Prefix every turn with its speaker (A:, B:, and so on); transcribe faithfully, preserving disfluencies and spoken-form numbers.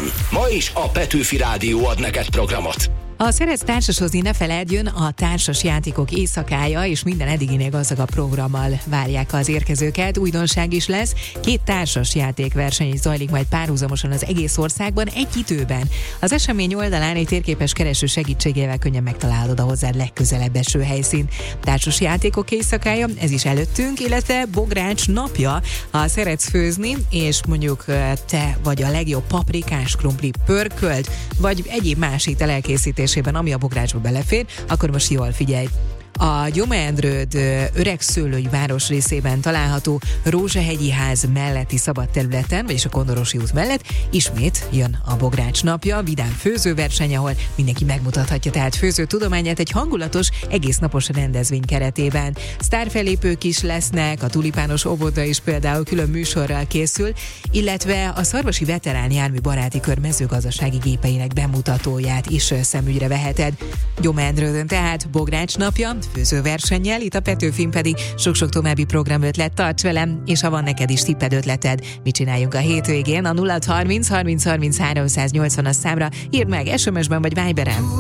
A: van. Ma is a Petőfi Rádió ad neked programot.
B: Ha szeretsz társasozni, ne feledd, jön a társas játékok éjszakája, és minden eddiginél gazdagabb programmal várják az érkezőket. Újdonság is lesz, két társas játékverseny is zajlik majd párhuzamosan az egész országban egy időben. Az esemény oldalán egy térképes kereső segítségével könnyen megtalálod a hozzád legközelebb eső helyszínt. Társas játékok éjszakája, ez is előttünk, illetve bogrács napja. Ha szeretsz főzni, és mondjuk te vagy a legjobb paprikás krumpli pörkölt, vagy egyéb más étel elkészítés, ami a bográcsba belefér, akkor most jól figyelj. A Gyomendrőd öregszőlői városrészében található Rózsahegyi ház melletti szabad területen, vagyis a Kondorosi út mellett ismét jön a bogrács napja, vidám főzőverseny, ahol mindenki megmutathatja tehát főző tudományát egy hangulatos, egész napos rendezvény keretében. Sztárfellépők is lesznek, a tulipános óvoda is például külön műsorral készül, illetve a Szarvasi Veterán Jármű Baráti Kör mezőgazdasági gépeinek bemutatóját is szemügyre veheted. Gyomendrődön tehát bogrács napja, főzőversennyel, itt a Petőfin pedig sok-sok további programötlet, tarts velem, és ha van neked is tipped, ötleted, mit csináljunk a hétvégén, a nulla harminc harminc harminc háromszáznyolcvan számra írd meg es em es-ben vagy Viberen.